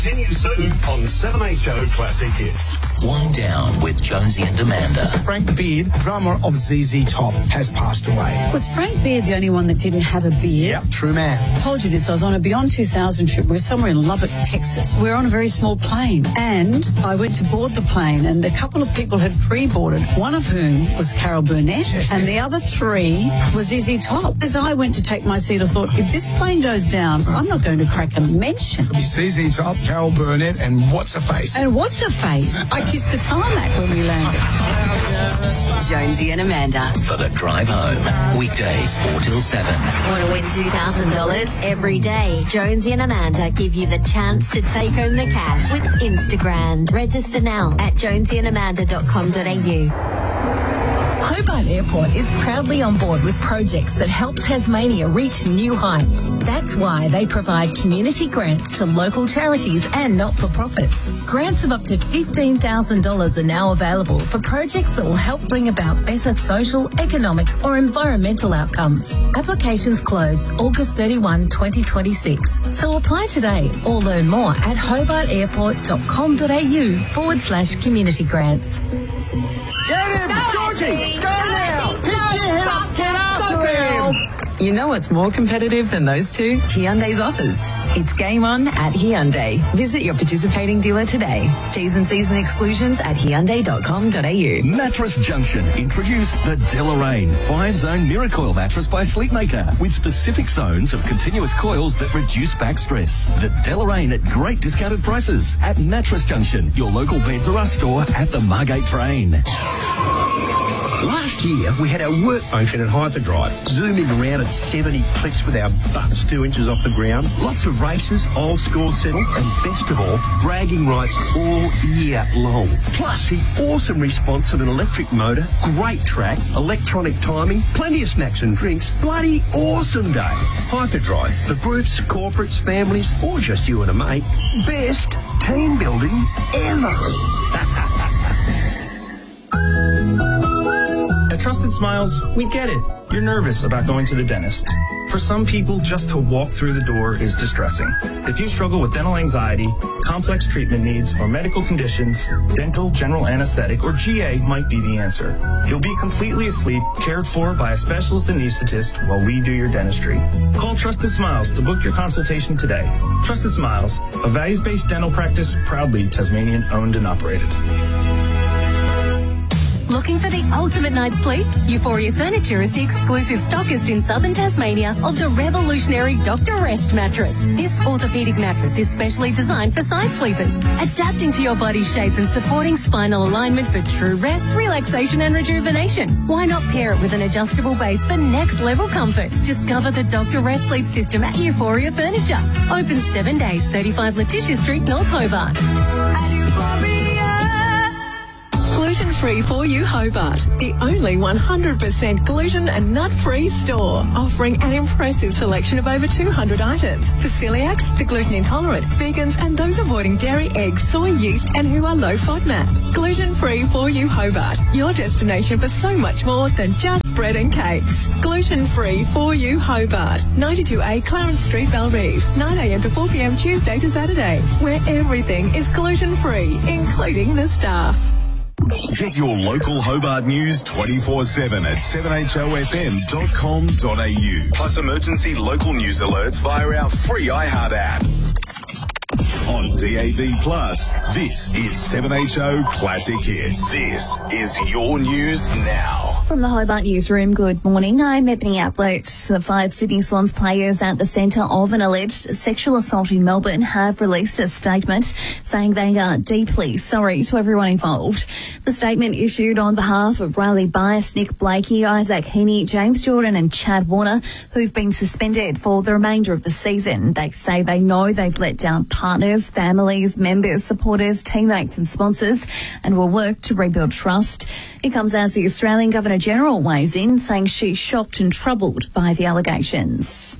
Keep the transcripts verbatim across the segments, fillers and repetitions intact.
Continue soon on seven H O Classic Hits. Wind Down with Jonesy and Amanda. Frank Beard, drummer of Z Z Top, has passed away. Was Frank Beard the only one that didn't have a beard? Yep, true man. Told you this. I was on a Beyond two thousand trip. We were somewhere in Lubbock, Texas. We were on a very small plane, and I went to board the plane, and a couple of people had pre-boarded, one of whom was Carol Burnett, and the other three was Z Z Top. As I went to take my seat, I thought, if this plane goes down, I'm not going to crack a mention. It'll be Z Z Top, Carol Burnett, and what's her face? And what's her face? I kissed the tarmac when we landed. Jonesy and Amanda. For the drive home. Weekdays four till seven. Want to win two thousand dollars? Every day, Jonesy and Amanda give you the chance to take home the cash with Instagram. Register now at jonesy and amanda dot com dot a u. Hobart Airport is proudly on board with projects that help Tasmania reach new heights. That's why they provide community grants to local charities and not-for-profits. Grants of up to fifteen thousand dollars are now available for projects that will help bring about better social, economic or environmental outcomes. Applications close August thirty-first, twenty twenty-six. So apply today or learn more at hobart airport dot com dot a u forward slash community grants. Get him! Georgie! Go now! Pick your head up! Get after him! You know what's more competitive than those two? Hyundai's offers. It's game on at Hyundai. Visit your participating dealer today. T's and C's and exclusions at hyundai dot com dot a u. Mattress Junction introduce the Deloraine five-zone Miracoil mattress by Sleepmaker with specific zones of continuous coils that reduce back stress. The Deloraine at great discounted prices at Mattress Junction, your local Beds R Us store at the Margate Train. Last year, we had our work function at Hyperdrive, zooming around at seventy clicks with our butts two inches off the ground. Lots of races, old score settled, and best of all, bragging rights all year long. Plus, the awesome response of an electric motor, great track, electronic timing, plenty of snacks and drinks. Bloody awesome day. Hyperdrive for groups, corporates, families, or just you and a mate. Best team building ever. At Trusted Smiles, we get it. You're nervous about going to the dentist. For some people, just to walk through the door is distressing. If you struggle with dental anxiety, complex treatment needs, or medical conditions, dental, general anesthetic, or G A might be the answer. You'll be completely asleep, cared for by a specialist anesthetist while we do your dentistry. Call Trusted Smiles to book your consultation today. Trusted Smiles, a values-based dental practice proudly Tasmanian owned and operated. Looking for the ultimate night's sleep? Euphoria Furniture is the exclusive stockist in southern Tasmania of the revolutionary Doctor Rest mattress. This orthopedic mattress is specially designed for side sleepers, adapting to your body's shape and supporting spinal alignment for true rest, relaxation and rejuvenation. Why not pair it with an adjustable base for next level comfort? Discover the Doctor Rest sleep system at Euphoria Furniture. Open seven days, thirty-five Letitia Street, North Hobart. Gluten-free for you, Hobart. The only one hundred percent gluten and nut-free store. Offering an impressive selection of over two hundred items for celiacs, the gluten intolerant, vegans and those avoiding dairy, eggs, soy, yeast and who are low FODMAP. Gluten-free for you, Hobart. Your destination for so much more than just bread and cakes. Gluten-free for you, Hobart. ninety-two A Clarence Street, Bellerive. nine a m to four p m Tuesday to Saturday. Where everything is gluten-free, including the staff. Get your local Hobart news twenty-four seven at seven h o f m dot com dot a u. Plus emergency local news alerts via our free iHeart app. On D A B Plus, this is seven H O Classic Hits. This is your news now. From the Hobart Newsroom, good morning. I'm Ebony Ablett. The five Sydney Swans players at the centre of an alleged sexual assault in Melbourne have released a statement saying they are deeply sorry to everyone involved. The statement issued on behalf of Riley Bias, Nick Blakey, Isaac Heaney, James Jordan and Chad Warner, who've been suspended for the remainder of the season. They say they know they've let down partners, families, members, supporters, teammates and sponsors and will work to rebuild trust. It comes as the Australian Governor-General weighs in, saying she's shocked and troubled by the allegations.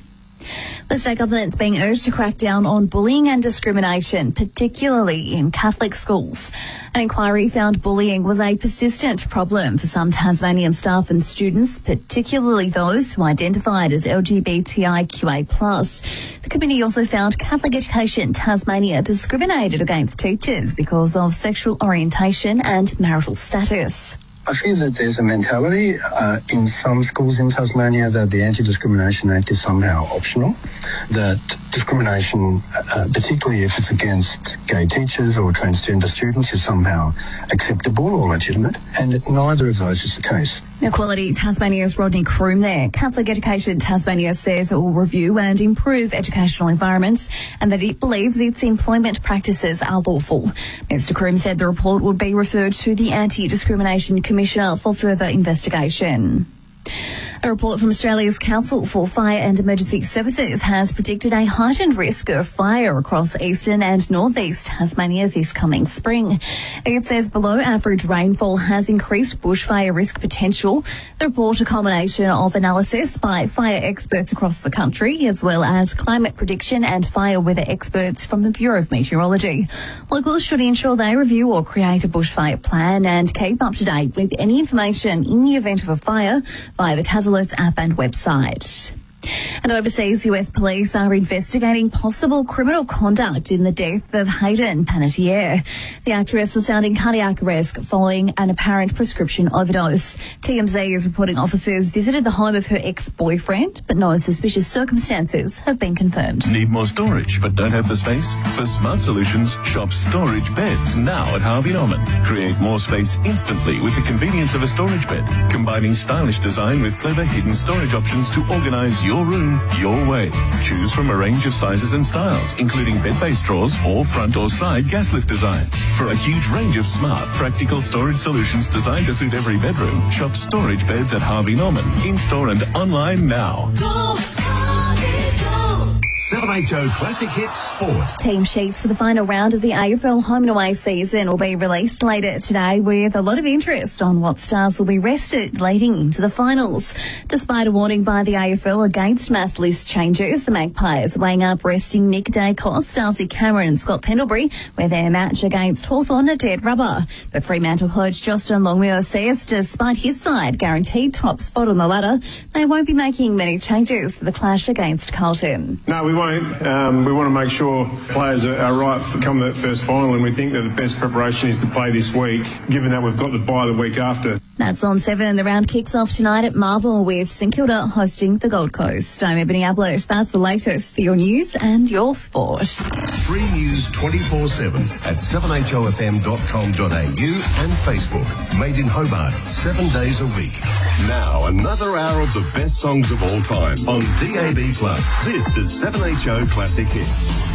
The state government's being urged to crack down on bullying and discrimination, particularly in Catholic schools. An inquiry found bullying was a persistent problem for some Tasmanian staff and students, particularly those who identified as L G B T I Q A plus. The committee also found Catholic Education Tasmania discriminated against teachers because of sexual orientation and marital status. I feel that there's a mentality uh, in some schools in Tasmania that the Anti-Discrimination Act is somehow optional, that discrimination, uh, particularly if it's against gay teachers or transgender students, is somehow acceptable or legitimate, and neither of those is the case. Equality Tasmania's Rodney Croom there. Catholic Education Tasmania says it will review and improve educational environments and that it believes its employment practices are lawful. Mister Croom said the report would be referred to the Anti-Discrimination Commissioner for further investigation. A report from Australia's Council for Fire and Emergency Services has predicted a heightened risk of fire across eastern and northeast Tasmania this coming spring. It says below average rainfall has increased bushfire risk potential. The report, a combination of analysis by fire experts across the country, as well as climate prediction and fire weather experts from the Bureau of Meteorology. Locals should ensure they review or create a bushfire plan and keep up to date with any information in the event of a fire via the Tas Alerts app and website. And overseas, U S police are investigating possible criminal conduct in the death of Hayden Panettiere. The actress was found in cardiac arrest following an apparent prescription overdose. T M Z is reporting officers visited the home of her ex-boyfriend, but no suspicious circumstances have been confirmed. Need more storage but don't have the space? For Smart Solutions, shop Storage Beds now at Harvey Norman. Create more space instantly with the convenience of a storage bed, combining stylish design with clever hidden storage options to organise your room your way. Choose from a range of sizes and styles, including bed-based drawers or front or side gas lift designs. For a huge range of smart, practical storage solutions designed to suit every bedroom, shop Storage Beds at Harvey Norman, in-store and online now. Go, Harvey, go. seven H O Classic Hits Sport. Team sheets for the final round of the A F L home and away season will be released later today, with a lot of interest on what stars will be rested leading into the finals. Despite a warning by the A F L against mass list changes, the Magpies weighing up resting Nick Dacos, Darcy Cameron and Scott Pendlebury, where their match against Hawthorn are dead rubber. But Fremantle coach Justin Longmuir says despite his side guaranteed top spot on the ladder, they won't be making many changes for the clash against Carlton. No, we won't. Um, we want to make sure players are, are right for come that first final, and we think that the best preparation is to play this week, given that we've got the bye the week after. That's on seven. The round kicks off tonight at Marvel with St Kilda hosting the Gold Coast. I'm Ebony Ablett. That's the latest for your news and your sport. Free news twenty-four seven at seven H O F M dot com dot A U and Facebook. Made in Hobart, seven days a week. Now, another hour of the best songs of all time on D A B plus. This is seven H O Classic Hits.